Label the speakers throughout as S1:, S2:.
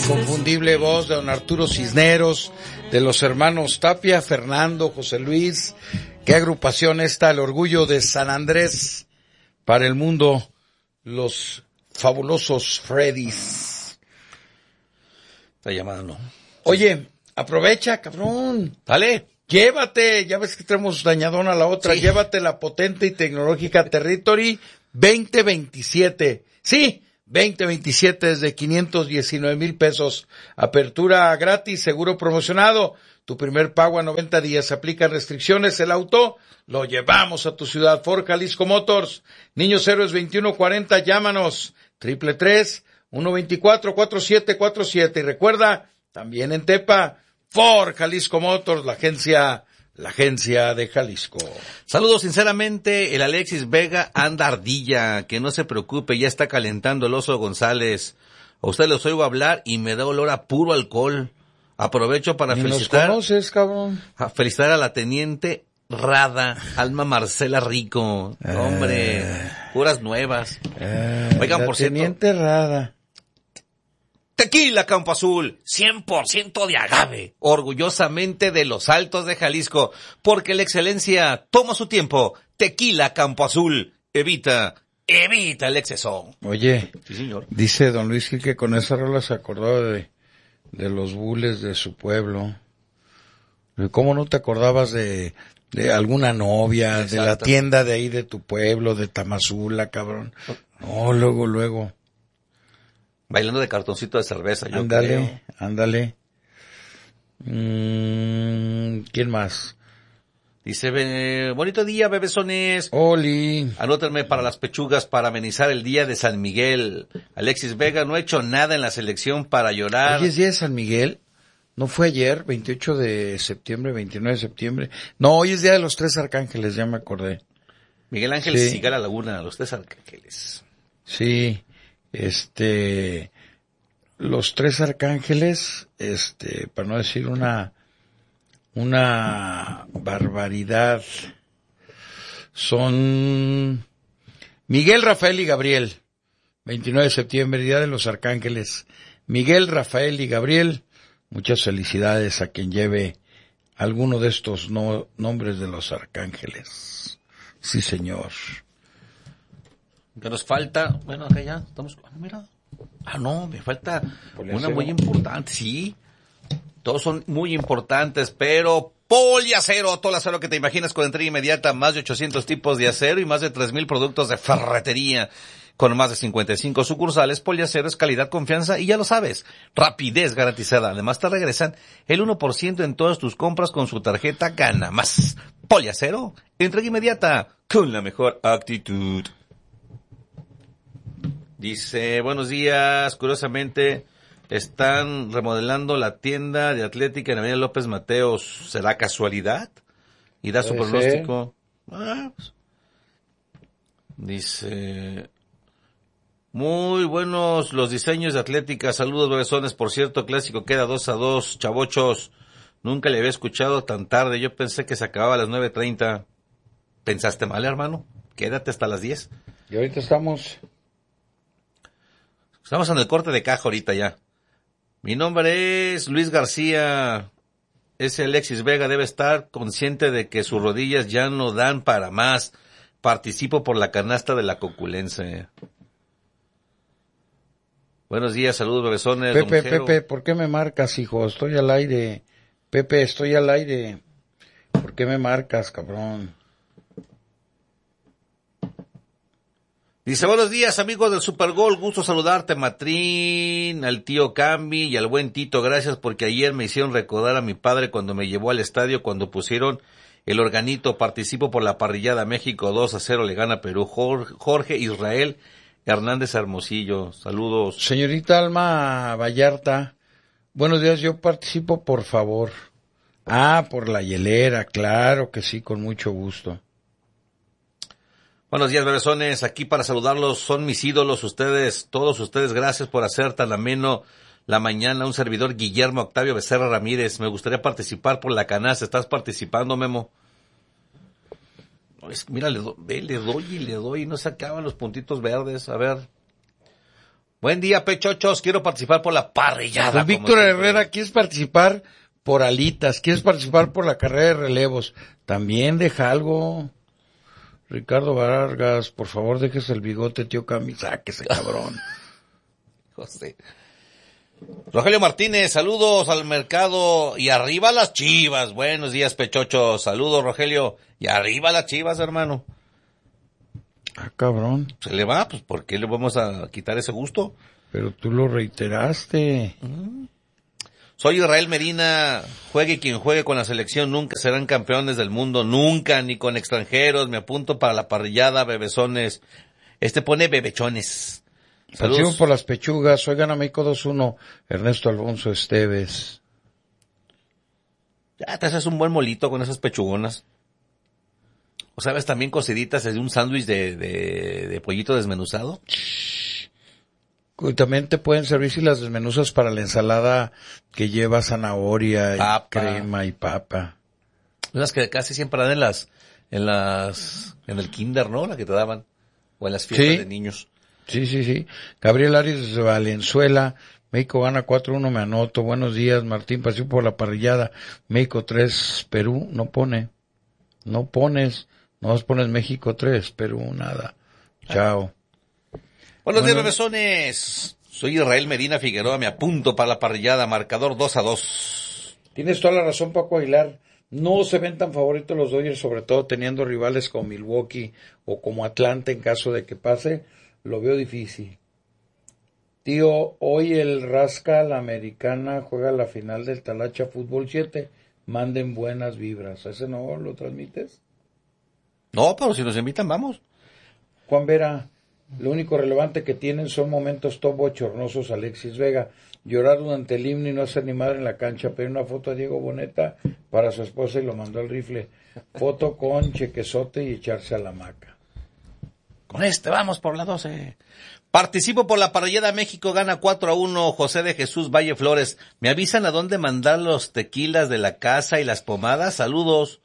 S1: inconfundible voz de don Arturo Cisneros, de los hermanos Tapia, Fernando, José Luis. Qué agrupación esta, el orgullo de San Andrés para el mundo, los fabulosos Freddys.
S2: Está llamada, ¿no?
S1: Oye, aprovecha, cabrón.
S2: Dale.
S1: Llévate, ya ves que tenemos dañadona la otra, sí. Llévate la potente y tecnológica Territory 2027. Sí, 2027 desde 519,000 pesos. Apertura gratis, seguro promocionado. Tu primer pago a 90 días. Aplican restricciones. El auto lo llevamos a tu ciudad. Ford Jalisco Motors. Niños Héroes 2140. Llámanos. 333-124-4747. Y recuerda, también en Tepa, Ford Jalisco Motors, la agencia de Jalisco.
S2: Saludos sinceramente, el Alexis Vega anda ardilla, que no se preocupe, ya está calentando el Oso González. A usted los oigo hablar y me da olor a puro alcohol. Aprovecho para felicitar.
S1: ¿Nos conoces, cabrón?
S2: A felicitar a la teniente Rada, Alma Marcela Rico. Hombre, puras nuevas. Oigan, por cierto.
S1: Teniente Rada.
S2: Tequila Campo Azul, 100% de agave, orgullosamente de los Altos de Jalisco, porque la excelencia toma su tiempo. Tequila Campo Azul, evita el exceso.
S1: Oye,
S2: sí, señor.
S1: Dice don Luis Gil que con esa rola se acordaba de los bules de su pueblo. ¿Cómo no te acordabas de alguna novia, de la tienda de ahí de tu pueblo, de Tamazula, cabrón? No, luego.
S2: Bailando de cartoncito de cerveza, yo
S1: creo. Ándale. ¿Quién más?
S2: Dice, bonito día, bebesones.
S1: Oli.
S2: Anótenme para las pechugas para amenizar el día de San Miguel. Alexis Vega no ha hecho nada en la selección para llorar.
S1: ¿Hoy es día de San Miguel? ¿No fue ayer, 28 de septiembre, 29 de septiembre? No, hoy es día de los Tres Arcángeles, ya me acordé.
S2: Miguel Ángel Cigala Laguna, los Tres Arcángeles.
S1: Sí. Los Tres Arcángeles, para no decir una barbaridad, son Miguel, Rafael y Gabriel. 29 de septiembre, Día de los Arcángeles. Miguel, Rafael y Gabriel, muchas felicidades a quien lleve alguno de estos nombres de los arcángeles. Sí, señor.
S2: Que nos falta, bueno, acá ya estamos, mira, no, me falta una muy importante, sí, todos son muy importantes, pero Poliacero, todo el acero que te imaginas con entrega inmediata, más de 800 tipos de acero y más de 3,000 productos de ferretería, con más de 55 sucursales. Poliacero es calidad, confianza y ya lo sabes, rapidez garantizada. Además te regresan el 1% en todas tus compras con su tarjeta Gana Más. Poliacero, entrega inmediata con la mejor actitud. Dice, buenos días, curiosamente están remodelando la tienda de Atlética en Avenida López Mateos. ¿Será casualidad? Y da su pronóstico. Dice, muy buenos los diseños de Atlética. Saludos, bebesones. Por cierto, clásico queda 2-2. Chavochos, nunca le había escuchado tan tarde. Yo pensé que se acababa a las 9:30. ¿Pensaste mal, hermano? Quédate hasta las 10.
S1: Y ahorita estamos
S2: en el corte de caja ahorita ya. Mi nombre es Luis García. Ese Alexis Vega debe estar consciente de que sus rodillas ya no dan para más. Participo por la canasta de la Coculense. Buenos días, saludos, bebesones.
S1: Pepe, ¿por qué me marcas, hijo? Estoy al aire. Pepe, estoy al aire. ¿Por qué me marcas, cabrón?
S2: Dice, buenos días, amigos del Supergol, gusto saludarte, Matrín, al tío Cambi y al buen Tito, gracias porque ayer me hicieron recordar a mi padre cuando me llevó al estadio cuando pusieron el organito. Participo por la parrillada. México 2-0 le gana Perú. Jorge Israel Hernández Hermosillo, saludos.
S1: Señorita Alma Vallarta, buenos días, yo participo, por favor. Por la hielera, claro que sí, con mucho gusto.
S2: Buenos días, bebesones, aquí para saludarlos, son mis ídolos ustedes, todos ustedes, gracias por hacer tan ameno la mañana. Un servidor, Guillermo Octavio Becerra Ramírez, me gustaría participar por la canasta. ¿Estás participando, Memo? Mira, le doy y no se acaban los puntitos verdes. A ver, Buen día, pechochos. Quiero participar por la parrillada.
S1: Don Víctor Herrera, ¿quieres participar por alitas? ¿Quieres participar por la carrera de relevos? También deja algo. Ricardo Vargas, por favor, dejes el bigote, tío Cami. Sáquese, cabrón.
S2: José. Rogelio Martínez, saludos al mercado y arriba las Chivas. Buenos días, pechochos. Saludos, Rogelio. Y arriba las Chivas, hermano.
S1: Ah, cabrón.
S2: Se le va, pues ¿por qué le vamos a quitar ese gusto?
S1: Pero tú lo reiteraste.
S2: Soy Israel Medina, juegue quien juegue con la selección, nunca serán campeones del mundo, nunca, ni con extranjeros. Me apunto para la parrillada, bebesones. Pone bebechones.
S1: Saludos por las pechugas. Hoy gana México 2-1. Ernesto Alfonso Esteves.
S2: Ya te haces un buen molito con esas pechugonas. ¿O sabes también cociditas de un sándwich de pollito desmenuzado?
S1: También te pueden servir si las desmenuzas para la ensalada que lleva zanahoria y crema y papa.
S2: Las que casi siempre dan en el kinder, ¿no? La que te daban. O en las fiestas de niños.
S1: Sí. Gabriel Arias de Valenzuela. México gana 4-1, me anoto. Buenos días, Martín. Paseo por la parrillada. México 3, Perú. No pones. No pones México 3, Perú nada. Chao.
S2: Buenos días, bebesones. Soy Israel Medina Figueroa. Me apunto para la parrillada. Marcador 2-2.
S1: Tienes toda la razón, Paco Aguilar. No se ven tan favoritos los Dodgers, sobre todo teniendo rivales como Milwaukee o como Atlanta en caso de que pase. Lo veo difícil. Tío, hoy el Rasca, la americana, juega la final del Talacha Fútbol 7. Manden buenas vibras. ¿Ese no lo transmites?
S2: No, pero si nos invitan, vamos.
S1: Juan Vera, lo único relevante que tienen son momentos top bochornosos. Alexis Vega, llorar durante el himno y no hacer ni madre en la cancha. Pedí una foto a Diego Boneta para su esposa y lo mandó al rifle. Foto con chequezote y echarse a la hamaca.
S2: Con vamos por la 12. Participo por la parrillada. México gana 4-1. José de Jesús Valle Flores. ¿Me avisan a dónde mandar los tequilas de la casa y las pomadas? Saludos.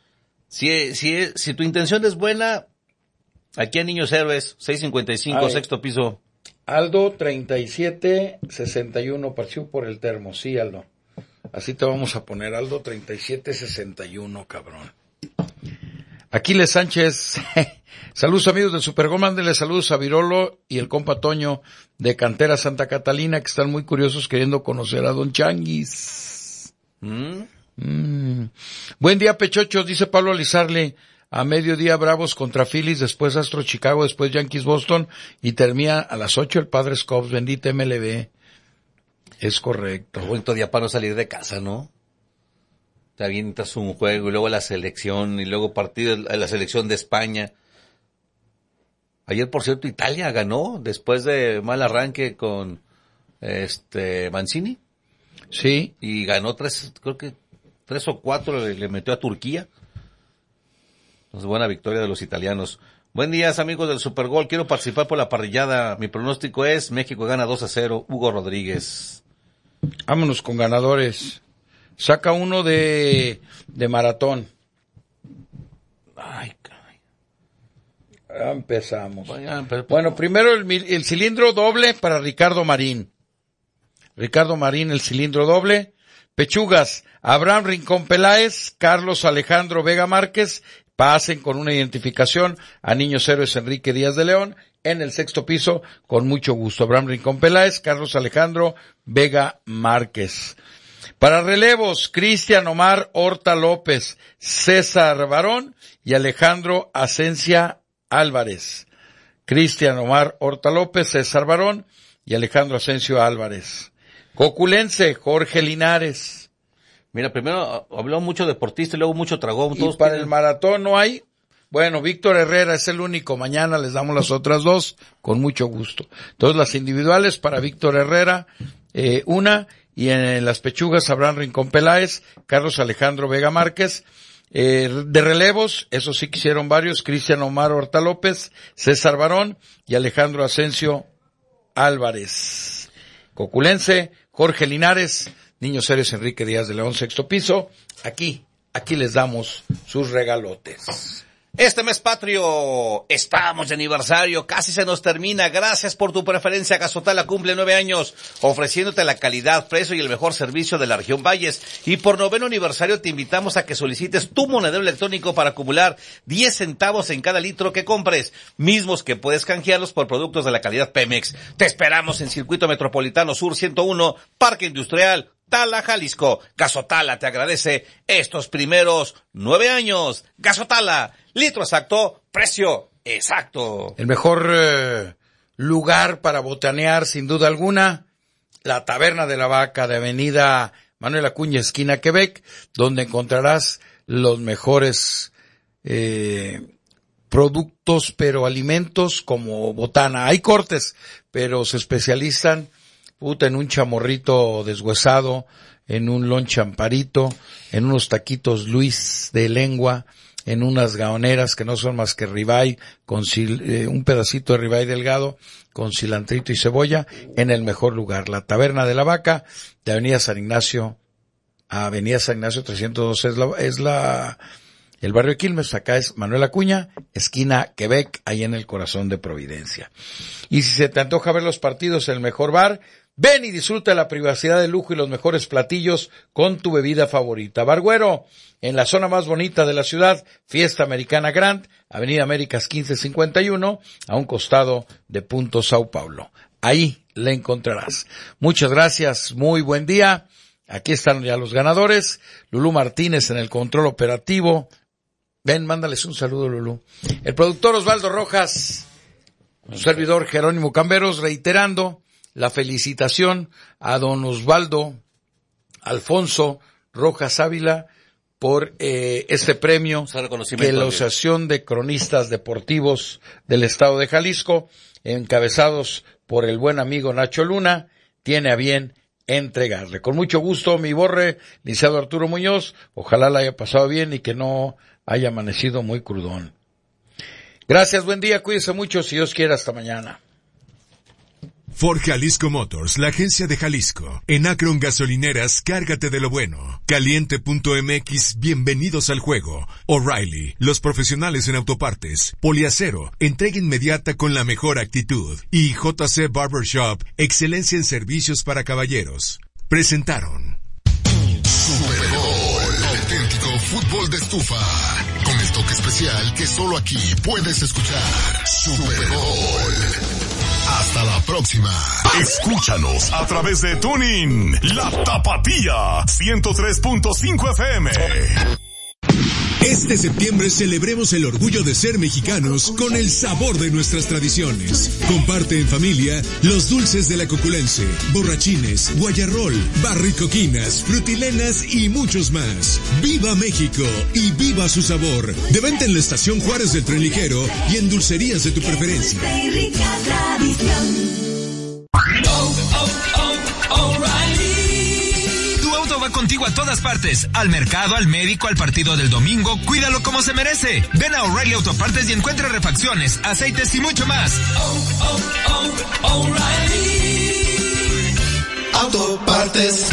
S2: Si tu intención es buena, aquí a Niños Héroes, 655, sexto piso.
S1: Aldo 3761, partió por el termo. Sí, Aldo. Así te vamos a poner, Aldo 3761, cabrón. Aquiles Sánchez, saludos amigos del Supergol, mándenle saludos a Virolo y el compa Toño de Cantera Santa Catalina, que están muy curiosos queriendo conocer a Don Changuis. Buen día, pechochos, dice Pablo Lizarle. A mediodía Bravos contra Phillies, después Astros Chicago, después Yankees Boston y termina a las 8 el Padres Cubs. Bendita MLB. Es correcto.
S2: Qué bonito día para no salir de casa, ¿no? Te avientas un juego y luego la selección y luego partido de la selección de España. Ayer, por cierto, Italia ganó después de mal arranque con Mancini.
S1: Sí.
S2: Y ganó creo que 3 o 4 le metió a Turquía. Entonces, buena victoria de los italianos. Buen día, amigos del Supergol. Quiero participar por la parrillada. Mi pronóstico es México gana 2-0. Hugo Rodríguez.
S1: Vámonos con ganadores. Saca uno de maratón.
S2: Ay, caray.
S1: Ya empezamos. Bueno, primero el cilindro doble para Ricardo Marín. Ricardo Marín, el cilindro doble. Pechugas, Abraham Rincón Peláez, Carlos Alejandro Vega Márquez. Pasen con una identificación a Niños Héroes Enrique Díaz de León en el sexto piso, con mucho gusto. Abraham Rincón Peláez, Carlos Alejandro Vega Márquez. Para relevos, Cristian Omar Horta López, César Barón y Alejandro Asencia Álvarez. Cristian Omar Horta López, César Barón y Alejandro Asensio Álvarez. Coculense, Jorge Linares.
S2: Mira, primero habló mucho deportista y luego mucho tragón.
S1: Y para el maratón no hay. Bueno, Víctor Herrera es el único. Mañana les damos las otras dos con mucho gusto. Entonces las individuales para Víctor Herrera, una, y en las pechugas Abraham Rincón Peláez, Carlos Alejandro Vega Márquez. De relevos, eso sí quisieron varios, Cristian Omar Horta López, César Barón y Alejandro Asensio Álvarez. Coculense, Jorge Linares, Niños Héroes Enrique Díaz de León, sexto piso. Aquí les damos sus regalotes.
S2: Este mes patrio, estamos de aniversario, casi se nos termina. Gracias por tu preferencia. Gazotala cumple 9 años, ofreciéndote la calidad, precio y el mejor servicio de la región Valles. Y por 9º aniversario te invitamos a que solicites tu monedero electrónico para acumular 10 centavos en cada litro que compres, mismos que puedes canjearlos por productos de la calidad Pemex. Te esperamos en Circuito Metropolitano Sur 101, Parque Industrial, Tala, Jalisco. Gazotala te agradece estos primeros 9 años. Gazotala, litro exacto, precio exacto.
S1: El mejor lugar para botanear, sin duda alguna, la Taberna de la Vaca de Avenida Manuel Acuña, esquina Quebec, donde encontrarás los mejores productos, pero alimentos como botana. Hay cortes, pero se especializan en un chamorrito deshuesado, en un lonchamparito, en unos taquitos Luis de lengua, en unas gaoneras que no son más que ribeye, con un pedacito de ribeye delgado, con cilantrito y cebolla, en el mejor lugar. La Taberna de la Vaca, de Avenida San Ignacio, a Avenida San Ignacio 302 es el barrio de Quilmes. Acá es Manuel Acuña, esquina Quebec, ahí en el corazón de Providencia. Y si se te antoja ver los partidos en el mejor bar, ven y disfruta de la privacidad de lujo y los mejores platillos con tu bebida favorita. Bar Güero, en la zona más bonita de la ciudad, Fiesta Americana Grand, Avenida Américas 1551, a un costado de Punto Sao Paulo. Ahí le encontrarás. Muchas gracias, muy buen día. Aquí están ya los ganadores. Lulú Martínez en el control operativo. Ven, mándales un saludo, Lulú. El productor Osvaldo Rojas, su servidor Jerónimo Camberos, reiterando la felicitación a don Osvaldo Alfonso Rojas Ávila por este premio que la Asociación de Cronistas Deportivos del Estado de Jalisco, encabezados por el buen amigo Nacho Luna, tiene a bien entregarle. Con mucho gusto, mi Borre, licenciado Arturo Muñoz, ojalá la haya pasado bien y que no haya amanecido muy crudón. Gracias, buen día, cuídese mucho, si Dios quiere, hasta mañana.
S3: Ford Jalisco Motors, la agencia de Jalisco. En Akron Gasolineras, cárgate de lo bueno. Caliente.mx, bienvenidos al juego. O'Reilly, los profesionales en autopartes. Poliacero, entrega inmediata con la mejor actitud. Y JC Barbershop, excelencia en servicios para caballeros. Presentaron
S4: Super Bowl, auténtico fútbol de estufa. Con el toque especial que solo aquí puedes escuchar. Super Bowl. Hasta la próxima.
S5: Escúchanos a través de TuneIn, La Tapatía, 103.5 FM.
S3: Este septiembre celebremos el orgullo de ser mexicanos con el sabor de nuestras tradiciones. Comparte en familia los dulces de la Coculense, borrachines, guayarrol, barricoquinas, frutilenas y muchos más. ¡Viva México y viva su sabor! De venta en la Estación Juárez del Tren Ligero y en dulcerías de tu preferencia.
S6: Va contigo a todas partes, al mercado, al médico, al partido del domingo. Cuídalo como se merece. Ven a O'Reilly Autopartes y encuentra refacciones, aceites y mucho más.
S7: O'Reilly Autopartes.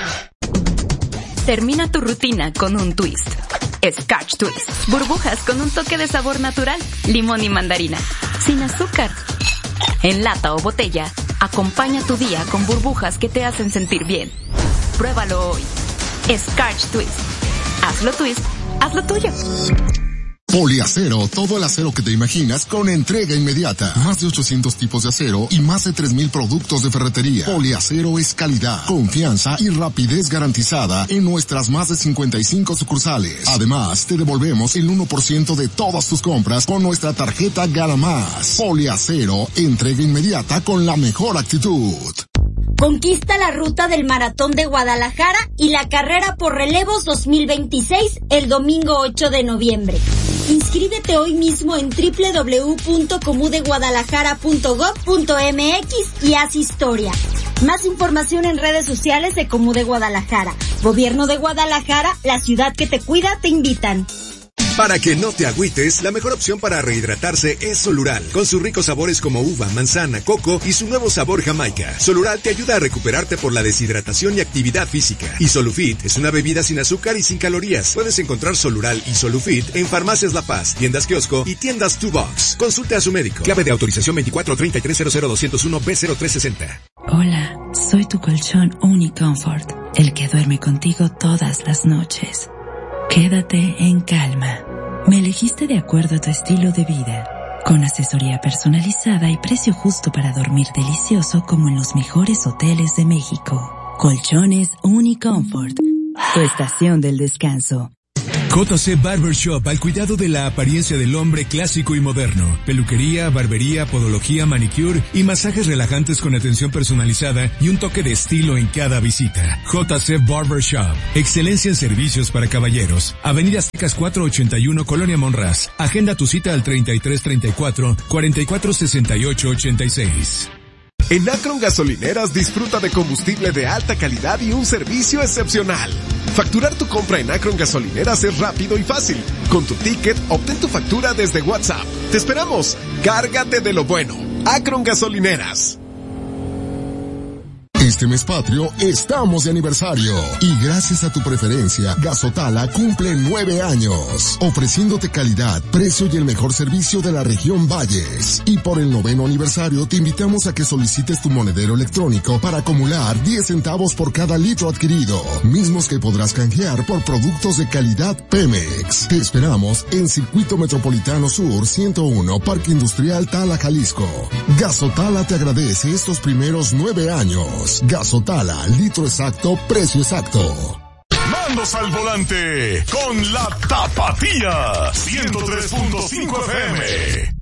S8: Termina tu rutina con un twist. Scotch Twist. Burbujas con un toque de sabor natural, limón y mandarina, sin azúcar. En lata o botella, acompaña tu día con burbujas que te hacen sentir bien. Pruébalo hoy. Scotch Twist. Hazlo twist, hazlo tuyo.
S4: Poliacero, todo el acero que te imaginas con entrega inmediata. Más de 800 tipos de acero y más de 3,000 productos de ferretería. Poliacero es calidad, confianza y rapidez garantizada en nuestras más de 55 sucursales. Además, te devolvemos el 1% de todas tus compras con nuestra tarjeta Gana Más. Poliacero, entrega inmediata con la mejor actitud.
S9: Conquista la ruta del Maratón de Guadalajara y la carrera por relevos 2026 el domingo 8 de noviembre. Inscríbete hoy mismo en www.comudeguadalajara.gov.mx y haz historia. Más información en redes sociales de Comude Guadalajara. Gobierno de Guadalajara, la ciudad que te cuida, te invitan.
S3: Para que no te agüites, la mejor opción para rehidratarse es Solural, con sus ricos sabores como uva, manzana, coco y su nuevo sabor Jamaica. Solural te ayuda a recuperarte por la deshidratación y actividad física. Y Solufit es una bebida sin azúcar y sin calorías. Puedes encontrar Solural y Solufit en Farmacias La Paz, tiendas kiosco y tiendas 2Box. Consulte a su médico. Clave de autorización 2433000201B0360.
S10: Hola, soy tu colchón Unicomfort, el que duerme contigo todas las noches. Quédate en calma. Me elegiste de acuerdo a tu estilo de vida, con asesoría personalizada y precio justo para dormir delicioso como en los mejores hoteles de México. Colchones Unicomfort, tu estación del descanso.
S3: JC Barbershop, al cuidado de la apariencia del hombre clásico y moderno. Peluquería, barbería, podología, manicure y masajes relajantes con atención personalizada y un toque de estilo en cada visita. JC Barbershop, excelencia en servicios para caballeros. Avenida Aztecas 481, Colonia Monraz. Agenda tu cita al 3334-446886.
S11: En Akron Gasolineras disfruta de combustible de alta calidad y un servicio excepcional. Facturar tu compra en Akron Gasolineras es rápido y fácil. Con tu ticket, obtén tu factura desde WhatsApp. ¡Te esperamos! ¡Cárgate de lo bueno! Akron Gasolineras.
S4: Este mes patrio estamos de aniversario y gracias a tu preferencia, Gasotala cumple 9 años, ofreciéndote calidad, precio y el mejor servicio de la región Valles. Y por el 9º aniversario te invitamos a que solicites tu monedero electrónico para acumular 10 centavos por cada litro adquirido, mismos que podrás canjear por productos de calidad Pemex. Te esperamos en Circuito Metropolitano Sur 101, Parque Industrial Tala, Jalisco. Gasotala te agradece estos primeros 9 años. Gasotala, litro exacto, precio exacto.
S5: Mandos al volante con la Tapatía 103.5 FM.